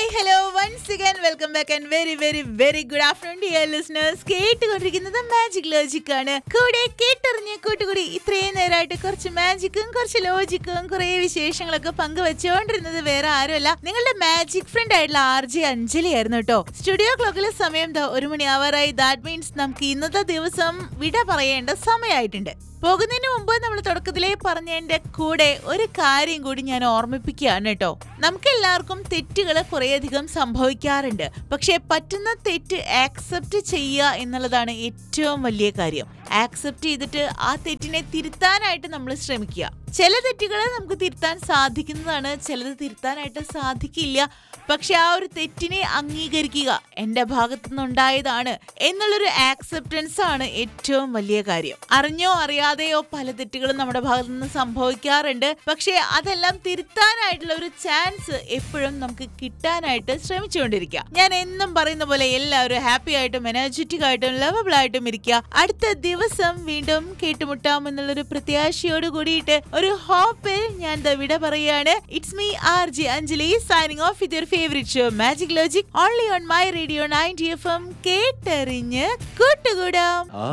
Hi hello once again welcome back and very very very good afternoon dear listeners. കേട്ടുകൊണ്ടിരിക്കുന്നത് magic logic ആണ്. കൂടെ കേട്ടറിഞ്ഞ് കൂട്ടുകൂടി ഇത്രയും നേരമായിട്ട് കുറച്ച് മാജിക്കും കുറച്ച് ലോജിക്കും കുറെ വിശേഷങ്ങളൊക്കെ പങ്കുവെച്ചുകൊണ്ടിരുന്നത് വേറെ ആരുമല്ല, നിങ്ങളുടെ മാജിക് ഫ്രണ്ട് ആയിട്ടുള്ള RJ അഞ്ജലി ആയിരുന്നു കേട്ടോ. സ്റ്റുഡിയോ ക്ലോക്കിലെ സമയം 1 മണി ആവാറായി. ദാറ്റ് മീൻസ് നമുക്ക് ഇന്നത്തെ ദിവസം വിട പറയേണ്ട സമയമായിട്ടുണ്ട്. പോകുന്നതിന് മുമ്പ് നമ്മൾ തുടക്കത്തിലേ പറഞ്ഞതിന്റെ കൂടെ ഒരു കാര്യം കൂടി ഞാൻ ഓർമ്മിപ്പിക്കുകയാണ് കേട്ടോ. നമുക്ക് എല്ലാവർക്കും തെറ്റുകൾ കുറേയധികം സംഭവിക്കാറുണ്ട്. പക്ഷെ പറ്റുന്ന തെറ്റ് ആക്സെപ്റ്റ് ചെയ്യുക എന്നുള്ളതാണ് ഏറ്റവും വലിയ കാര്യം. ആക്സെപ്റ്റ് ചെയ്തിട്ട് ആ തെറ്റിനെ തിരുത്താനായിട്ട് നമ്മൾ ശ്രമിക്കുക. ചില തെറ്റുകൾ നമുക്ക് തിരുത്താൻ സാധിക്കുന്നതാണ്, ചിലത് തിരുത്താനായിട്ട് സാധിക്കില്ല. പക്ഷെ ആ ഒരു തെറ്റിനെ അംഗീകരിക്കുക, എന്റെ ഭാഗത്തു നിന്നുണ്ടായതാണ് എന്നുള്ളൊരു ആക്സെപ്റ്റൻസ് ആണ് ഏറ്റവും വലിയ കാര്യം. അറിഞ്ഞോ അറിയാതെയോ പല തെറ്റുകളും നമ്മുടെ ഭാഗത്തു നിന്ന് സംഭവിക്കാറുണ്ട്. പക്ഷെ അതെല്ലാം തിരുത്താനായിട്ടുള്ള ഒരു ചാൻസ് എപ്പോഴും നമുക്ക് കിട്ടാനായിട്ട് ശ്രമിച്ചുകൊണ്ടിരിക്കുക. ഞാൻ എന്നും പറയുന്ന പോലെ എല്ലാവരും ഹാപ്പി ആയിട്ടും എനർജറ്റിക് ആയിട്ടും ലവബിൾ ആയിട്ടും ഇരിക്കുക. അടുത്ത ദിവസം വീണ്ടും കേട്ടുമുട്ടാം എന്നുള്ളൊരു പ്രത്യാശയോട് കൂടിയിട്ട് ഒരു ഹോപ്പിൽ ഞാൻ വിട പറയാണ്. It's me RJ Anjali signing off with your favourite show magic logic only on my radio 90 FM. കേട്ടറിഞ്ഞ് കൂട്ടുകൂടാം.